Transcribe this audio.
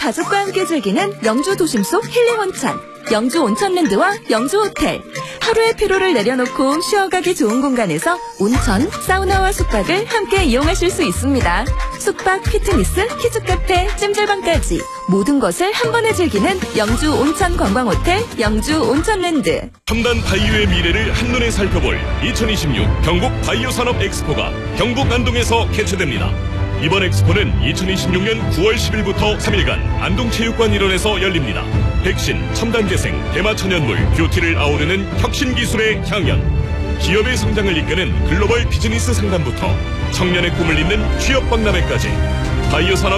가족과 함께 즐기는 영주 도심 속 힐링 온천, 영주 온천랜드와 영주 호텔. 하루의 피로를 내려놓고 쉬어가기 좋은 공간에서 온천, 사우나와 숙박을 함께 이용하실 수 있습니다. 숙박, 피트니스, 키즈카페, 찜질방까지 모든 것을 한 번에 즐기는 영주 온천 관광호텔, 영주 온천랜드. 첨단 바이오의 미래를 한눈에 살펴볼 2026 경북 바이오 산업 엑스포가 경북 안동에서 개최됩니다. 이번 엑스포는 2026년 9월 10일부터 3일간 안동체육관 일원에서 열립니다. 백신, 첨단재생, 대마천연물, 뷰티를 아우르는 혁신기술의 향연, 기업의 성장을 이끄는 글로벌 비즈니스 상담부터 청년의 꿈을 잇는 취업박람회까지 바이오 산업